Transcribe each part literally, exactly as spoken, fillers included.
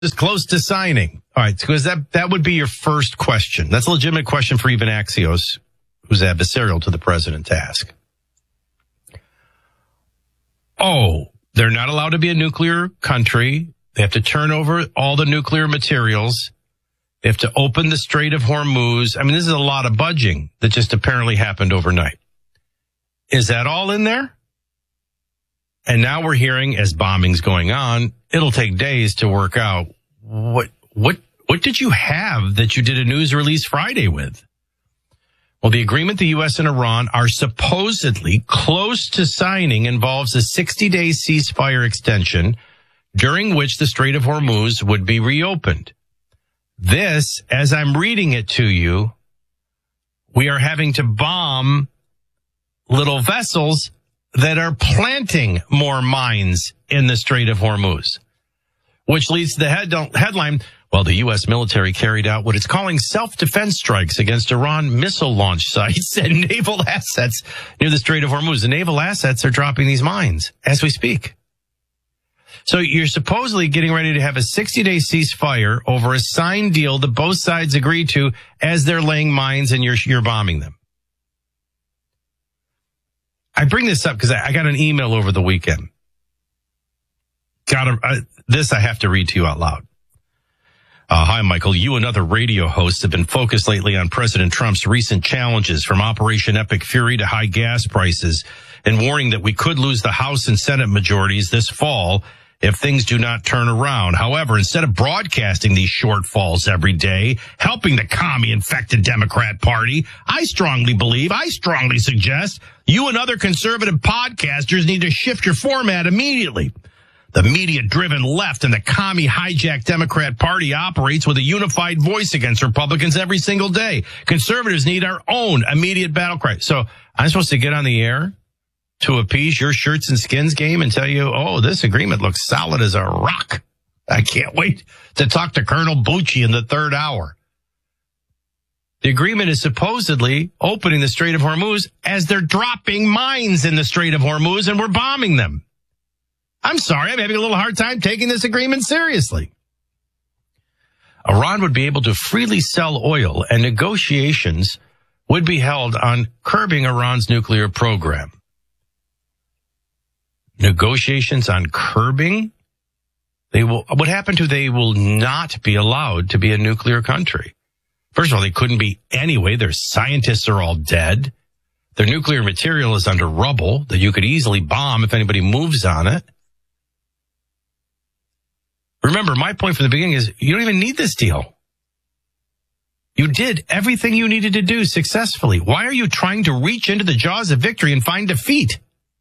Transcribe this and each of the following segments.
is close to signing. All right, because that, that would be your first question. That's a legitimate question for even Axios, who's adversarial to the president, to ask. Oh, they're not allowed to be a nuclear country. They have to turn over all the nuclear materials. They have to open the Strait of Hormuz. I mean, this is a lot of budging that just apparently happened overnight. Is that all in there? And now we're hearing, as bombing's going on, it'll take days to work out. What, what, what did you have that you did a news release Friday with? Well, the agreement the U S and Iran are supposedly close to signing involves a sixty-day ceasefire extension during which the Strait of Hormuz would be reopened. This, as I'm reading it to you, we are having to bomb little vessels that are planting more mines in the Strait of Hormuz, which leads to the head, headline, well, the U S military carried out what it's calling self-defense strikes against Iran missile launch sites and naval assets near the Strait of Hormuz. The naval assets are dropping these mines as we speak. So you're supposedly getting ready to have a sixty-day ceasefire over a signed deal that both sides agreed to as they're laying mines and you're, you're bombing them. I bring this up because I, I got an email over the weekend. Got a, uh, this I have to read to you out loud. Uh, hi, Michael. You and other radio hosts have been focused lately on President Trump's recent challenges, from Operation Epic Fury to high gas prices, and warning that we could lose the House and Senate majorities this fall if things do not turn around. However, instead of broadcasting these shortfalls every day, helping the commie-infected Democrat Party, I strongly believe, I strongly suggest, you and other conservative podcasters need to shift your format immediately. The media-driven left and the commie-hijacked Democrat Party operates with a unified voice against Republicans every single day. Conservatives need our own immediate battle cry. So I'm supposed to get on the air to appease your shirts and skins game and tell you, oh, this agreement looks solid as a rock. I can't wait to talk to Colonel Bucci in the third hour. The agreement is supposedly opening the Strait of Hormuz as they're dropping mines in the Strait of Hormuz and we're bombing them. I'm sorry, I'm having a little hard time taking this agreement seriously. Iran would be able to freely sell oil and negotiations would be held on curbing Iran's nuclear program. Negotiations on curbing? They will, what happened to they will not be allowed to be a nuclear country? First of all, they couldn't be anyway. Their scientists are all dead. Their nuclear material is under rubble that you could easily bomb if anybody moves on it. Remember, my point from the beginning is you don't even need this deal. You did everything you needed to do successfully. Why are you trying to reach into the jaws of victory and find defeat?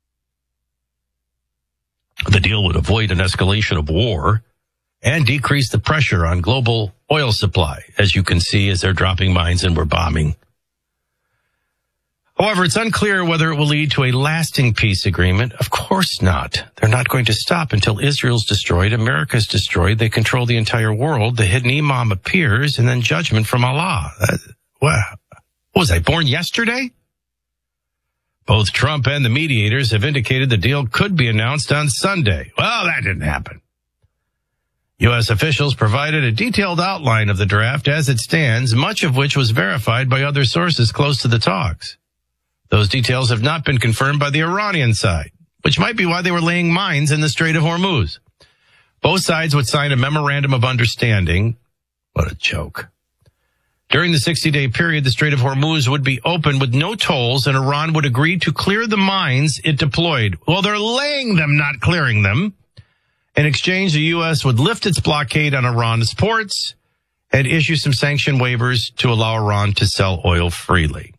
The deal would avoid an escalation of war and decrease the pressure on global oil supply, as you can see as they're dropping mines and we're bombing. However, it's unclear whether it will lead to a lasting peace agreement. Of course not. They're not going to stop until Israel's destroyed, America's destroyed, they control the entire world, the hidden imam appears, and then judgment from Allah. Uh, what was I, born yesterday? Both Trump and the mediators have indicated the deal could be announced on Sunday. Well, that didn't happen. U S officials provided a detailed outline of the draft as it stands, much of which was verified by other sources close to the talks. Those details have not been confirmed by the Iranian side, which might be why they were laying mines in the Strait of Hormuz. Both sides would sign a memorandum of understanding. What a joke. During the sixty-day period, the Strait of Hormuz would be open with no tolls, and Iran would agree to clear the mines it deployed. Well, they're laying them, not clearing them. In exchange, the U S would lift its blockade on Iran's ports and issue some sanction waivers to allow Iran to sell oil freely.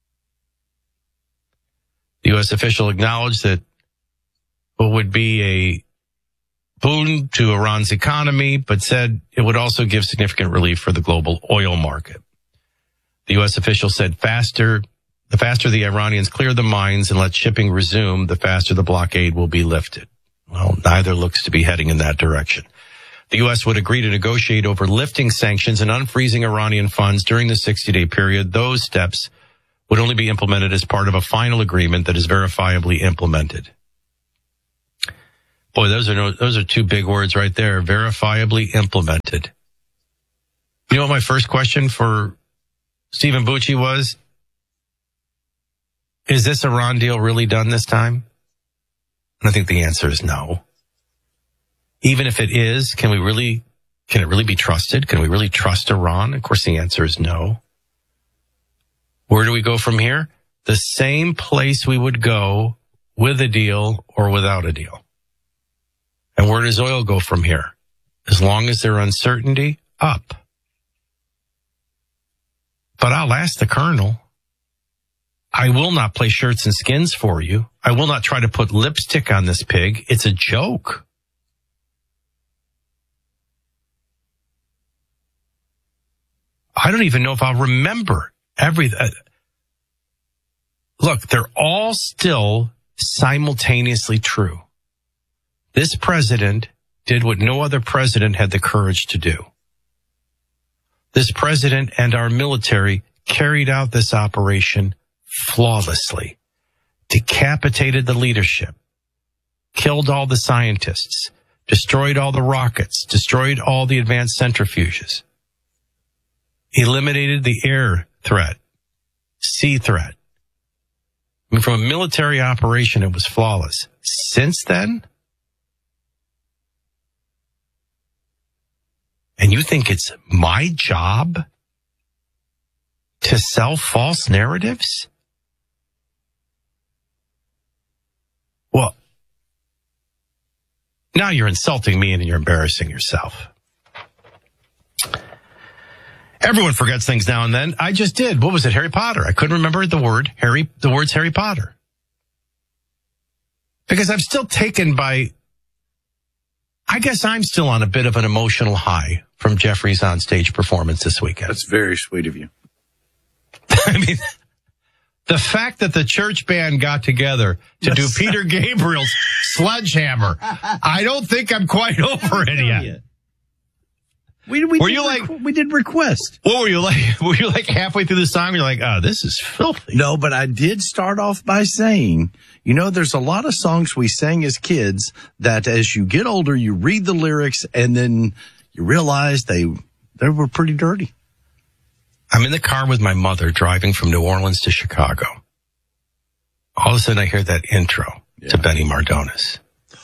The U S official acknowledged that it would be a boon to Iran's economy, but said it would also give significant relief for the global oil market. The U S official said faster, the faster the Iranians clear the mines and let shipping resume, the faster the blockade will be lifted. Well, neither looks to be heading in that direction. The U S would agree to negotiate over lifting sanctions and unfreezing Iranian funds during the sixty-day period. Those steps would only be implemented as part of a final agreement that is verifiably implemented. Boy, those are no, those are two big words right there. Verifiably implemented. You know what my first question for Stephen Bucci was? Is this Iran deal really done this time? And I think the answer is no. Even if it is, can we really, can it really be trusted? Can we really trust Iran? Of course, the answer is no. Where do we go from here? The same place we would go with a deal or without a deal. And where does oil go from here? As long as there's uncertainty, up. But I'll ask the Colonel. I will not play shirts and skins for you. I will not try to put lipstick on this pig. It's a joke. I don't even know if I'll remember everything. Look, they're all still simultaneously true. This president did what no other president had the courage to do. This president and our military carried out this operation flawlessly, decapitated the leadership, killed all the scientists, destroyed all the rockets, destroyed all the advanced centrifuges, eliminated the air threat, sea threat. I mean, from a military operation, it was flawless. Since then, and you think it's my job to sell false narratives? Well, now you're insulting me and you're embarrassing yourself. Everyone forgets things now and then. I just did. What was it? Harry Potter. I couldn't remember the word Harry, the words Harry Potter. Because I'm still taken by, I guess I'm still on a bit of an emotional high from Jeffrey's onstage performance this weekend. That's very sweet of you. I mean, the fact that the church band got together to do Peter Gabriel's Sledgehammer, I don't think I'm quite over it yet. We, we were did you requ- like, we did request. What were you like? Were you like halfway through the song? You're like, oh, this is filthy. No, but I did start off by saying, you know, there's a lot of songs we sang as kids that as you get older, you read the lyrics and then you realize they, they were pretty dirty. I'm in the car with my mother driving from New Orleans to Chicago. All of a sudden I hear that intro yeah. to Benny Mardones.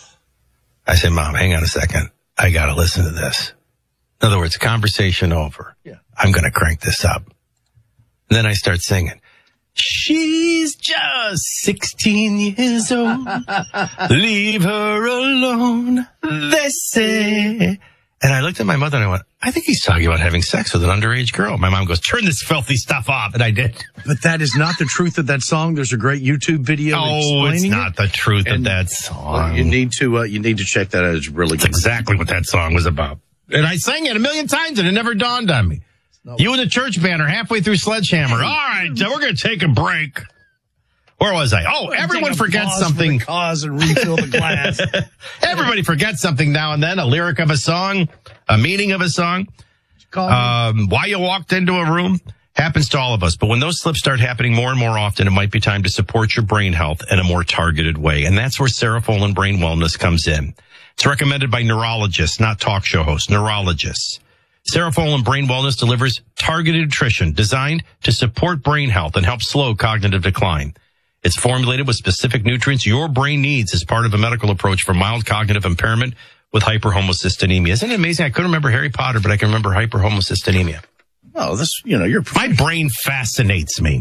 I say, Mom, hang on a second. I got to listen to this. In other words, conversation over. Yeah. I'm going to crank this up. And then I start singing. She's just sixteen years old. Leave her alone, they say. And I looked at my mother and I went, I think he's talking about having sex with an underage girl. My mom goes, turn this filthy stuff off. And I did. But that is not the truth of that song. There's a great YouTube video oh, explaining it's not it. the truth and of that song. You need to, uh, you need to check that out. It's really It's good. exactly what that song was about. And I sang it a million times and it never dawned on me. No. You and the church band are halfway through Sledgehammer. All right, so we're going to take a break. Where was I? Oh, everyone forgets something. Cause and refill the glass. Everybody forgets something now and then. A lyric of a song, a meaning of a song. Um, why you walked into a room happens to all of us. But when those slips start happening more and more often, it might be time to support your brain health in a more targeted way. And that's where Serofolin Brain Wellness comes in. It's recommended by neurologists, not talk show hosts, neurologists. Serofolin Brain Wellness delivers targeted nutrition designed to support brain health and help slow cognitive decline. It's formulated with specific nutrients your brain needs as part of a medical approach for mild cognitive impairment with hyperhomocystinemia. Isn't it amazing? I couldn't remember Harry Potter, but I can remember hyperhomocystinemia. Oh, this, you know, you're... My brain fascinates me.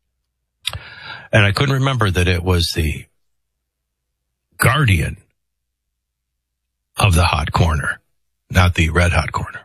And I couldn't remember that it was the guardian of the hot corner, not the red hot corner.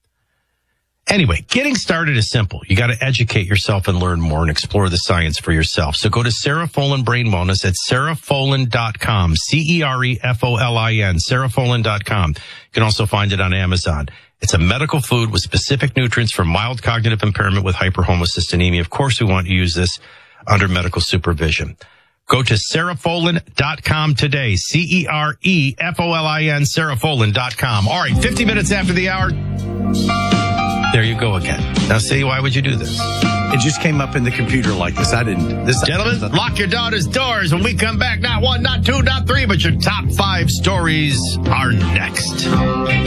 Anyway, getting started is simple. You got to educate yourself and learn more and explore the science for yourself. So go to Serofolin Brain Wellness at Serofolin dot com, C E R E F O L I N, Serofolin dot com. You can also find it on Amazon. It's a medical food with specific nutrients for mild cognitive impairment with hyperhomocystinemia. Of course, we want to use this under medical supervision. Go to Serofolin dot com today, C E R E F O L I N, Serofolin dot com. All right, fifty minutes after the hour. There you go again. Now, say, why would you do this? It just came up in the computer like this. I didn't. This Gentlemen, lock your daughter's doors when we come back. Not one, not two, not three, but your top five stories are next.